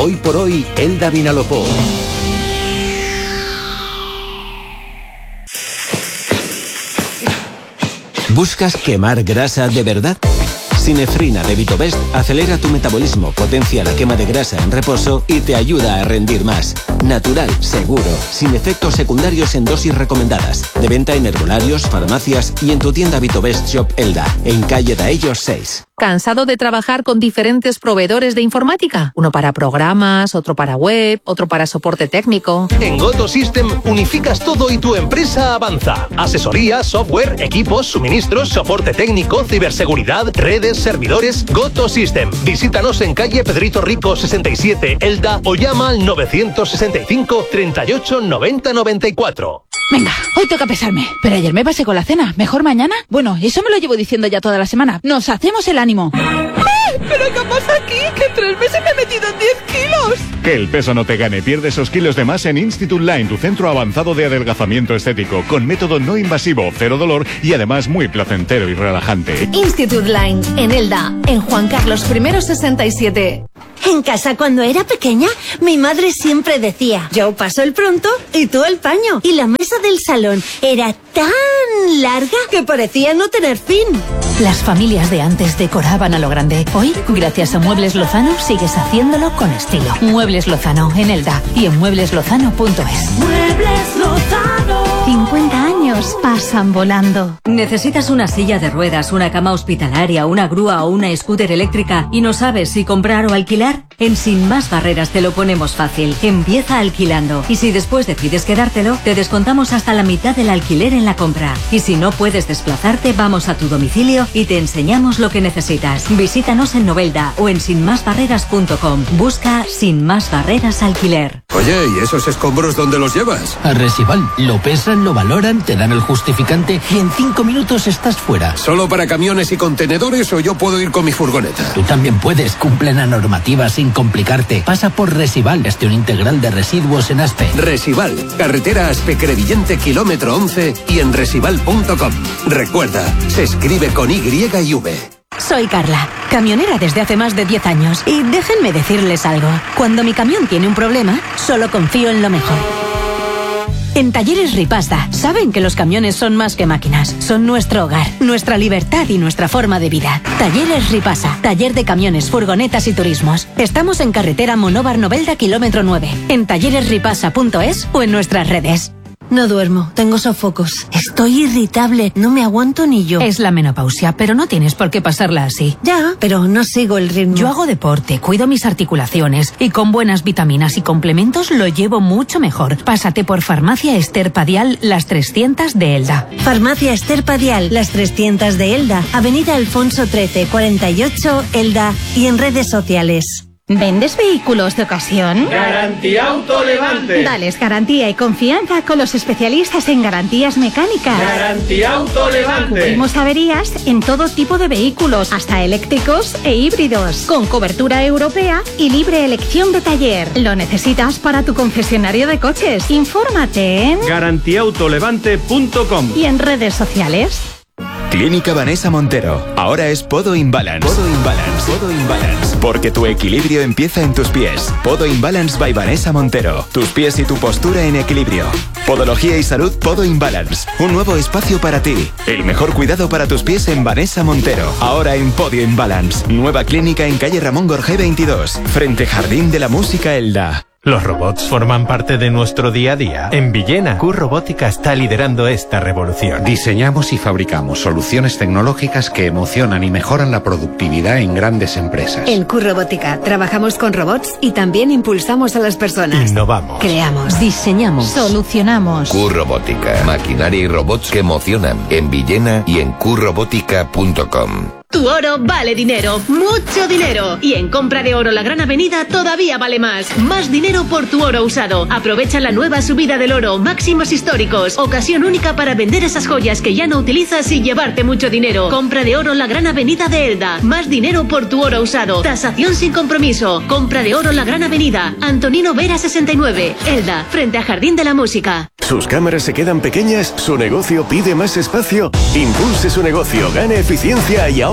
Hoy por hoy, Elda Vinalopó. ¿Buscas quemar grasa de verdad? Sinefrina de Vitovest acelera tu metabolismo, potencia la quema de grasa en reposo y te ayuda a rendir más. Natural, seguro, sin efectos secundarios en dosis recomendadas. De venta en herbolarios, farmacias y en tu tienda Vitovest Shop Elda, en calle Daellos 6. ¿Cansado de trabajar con diferentes proveedores de informática? Uno para programas, otro para web, otro para soporte técnico. En Goto System unificas todo y tu empresa avanza. Asesoría, software, equipos, suministros, soporte técnico, ciberseguridad, redes, servidores. Goto System. Visítanos en calle Pedrito Rico 67, Elda, o llama al 965 38 90 94. Venga, hoy toca pesarme. Pero ayer me pasé con la cena. ¿Mejor mañana? Bueno, eso me lo llevo diciendo ya toda la semana. Nos hacemos el ánimo. ¡Ay! ¿Pero qué pasa aquí? Que en 3 meses me he metido en 10 kilos. Que el peso no te gane. Pierde esos kilos de más en Institute Line, tu centro avanzado de adelgazamiento estético, con método no invasivo, cero dolor y además muy placentero y relajante. Institute Line, en Elda, en Juan Carlos I 67. En casa, cuando era pequeña, mi madre siempre decía: yo paso el pronto y tú el paño. Y la mesa del salón era tan larga que parecía no tener fin. Las familias de antes decoraban a lo grande. Hoy, gracias a Muebles Lozano, sigues haciéndolo con estilo. Muebles Lozano, en Elda y en muebleslozano.es. Muebles Lozano. 50 años pasan volando. ¿Necesitas una silla de ruedas, una cama hospitalaria, una grúa o una scooter eléctrica y no sabes si comprar o alquilar? En Sin Más Barreras te lo ponemos fácil. Empieza alquilando y si después decides quedártelo, te descontamos hasta la mitad del alquiler en la compra. Y si no puedes desplazarte, vamos a tu domicilio y te enseñamos lo que necesitas. Visítanos en Novelda o en sinmasbarreras.com. Busca Sin Más Barreras Alquiler. Oye, ¿y esos escombros dónde los llevas? A Resival. Lo pesan, lo valoran, te dan el justificante y en 5 minutos estás fuera. ¿Solo para camiones y contenedores o yo puedo ir con mi furgoneta? Tú también puedes. Cumple la normativa sin complicarte. Pasa por Resival, gestión integral de residuos en Aspe. Resival, carretera Aspe-Crevillente, kilómetro 11 y en resival.com. Recuerda, se escribe con Y y V. Soy Carla, camionera desde hace más de 10 años. Y déjenme decirles algo. Cuando mi camión tiene un problema, solo confío en lo mejor. En Talleres Ripasa saben que los camiones son más que máquinas. Son nuestro hogar, nuestra libertad y nuestra forma de vida. Talleres Ripasa, taller de camiones, furgonetas y turismos. Estamos en carretera Monóvar Novelda, kilómetro 9. En talleresripasa.es o en nuestras redes. No duermo, tengo sofocos. Estoy irritable, no me aguanto ni yo. Es la menopausia, pero no tienes por qué pasarla así. Ya, pero no sigo el ritmo. Yo hago deporte, cuido mis articulaciones y con buenas vitaminas y complementos lo llevo mucho mejor. Pásate por Farmacia Ester Padial, Las 300 de Elda. Farmacia Ester Padial, Las 300 de Elda, Avenida Alfonso 13, 48, Elda y en redes sociales. ¿Vendes vehículos de ocasión? Garantía Autolevante. Dales garantía y confianza con los especialistas en garantías mecánicas. Garantía Autolevante. Cubrimos averías en todo tipo de vehículos, hasta eléctricos e híbridos, con cobertura europea y libre elección de taller. ¿Lo necesitas para tu concesionario de coches? Infórmate en garantiaAutolevante.com y en redes sociales. Clínica Vanessa Montero. Ahora es Podo Imbalance. Podo Imbalance. Podo Imbalance. Porque tu equilibrio empieza en tus pies. Podo Imbalance by Vanessa Montero. Tus pies y tu postura en equilibrio. Podología y salud Podo Imbalance. Un nuevo espacio para ti. El mejor cuidado para tus pies en Vanessa Montero. Ahora en Podio Imbalance. Nueva clínica en calle Ramón Gorgé 22. Frente Jardín de la Música Elda. ¿Los robots forman parte de nuestro día a día? En Villena, Q-Robótica está liderando esta revolución. Diseñamos y fabricamos soluciones tecnológicas que emocionan y mejoran la productividad en grandes empresas. En Q-Robótica trabajamos con robots y también impulsamos a las personas. Innovamos. Creamos. Diseñamos. Solucionamos. Q-Robótica. Maquinaria y robots que emocionan. En Villena y en qrobótica.com. Tu oro vale dinero, mucho dinero. Y en compra de oro La Gran Avenida todavía vale más. Más dinero por tu oro usado. Aprovecha la nueva subida del oro, máximos históricos. Ocasión única para vender esas joyas que ya no utilizas y llevarte mucho dinero. Compra de oro La Gran Avenida de Elda. Más dinero por tu oro usado. Tasación sin compromiso. Compra de oro La Gran Avenida. Antonino Vera 69. Elda, frente a Jardín de la Música. ¿Sus cámaras se quedan pequeñas? ¿Su negocio pide más espacio? Impulse su negocio, gane eficiencia y ahorre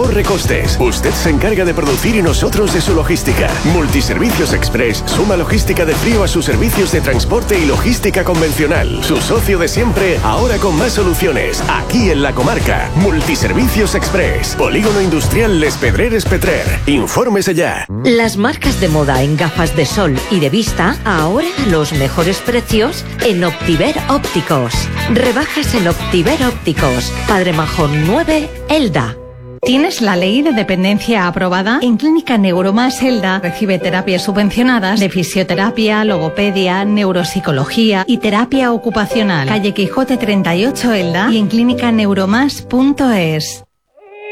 ahorre costes. Usted se encarga de producir y nosotros de su logística. Multiservicios Express suma logística de frío a sus servicios de transporte y logística convencional. Su socio de siempre, ahora con más soluciones. Aquí en la comarca. Multiservicios Express. Polígono Industrial Les Pedreres Petrer. Infórmese ya. Las marcas de moda en gafas de sol y de vista, ahora los mejores precios en Optiver Ópticos. Rebajas en Optiver Ópticos. Padre Majón 9, Elda. ¿Tienes la ley de dependencia aprobada? En Clínica Neuromás Elda recibe terapias subvencionadas de fisioterapia, logopedia, neuropsicología y terapia ocupacional. Calle Quijote 38 Elda y en clínicaneuromás.es.